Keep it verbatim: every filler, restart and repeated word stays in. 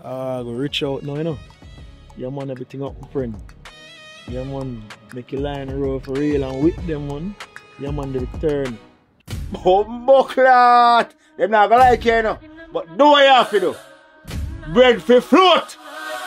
Ah, go reach out now, you know. Yeah, man, everything up, my friend. Yeah, man, make your line roll for real and whip them, man. Yeah, man, the return. Bumbo clot! Them not gonna like you, you know. But do what you have to do. Bread for float!